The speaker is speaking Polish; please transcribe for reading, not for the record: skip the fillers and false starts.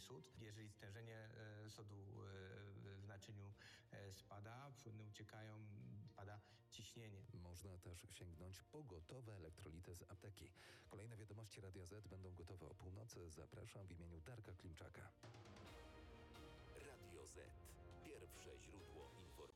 sód. Jeżeli stężenie sodu w naczyniu spada, płyny uciekają, pada ciśnienie. Można też sięgnąć po gotowe elektrolity z apteki. Kolejne wiadomości Radia Z będą gotowe o północy. Zapraszam w imieniu Darka Klimczaka. Radio Z. Pierwsze źródło informacji.